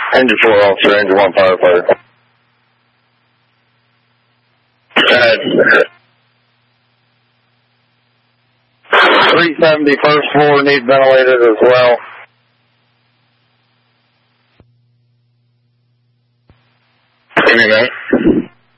Engine 4 officer, Engine 1 firefighter. 370 first floor needs ventilated as well. Give me a minute.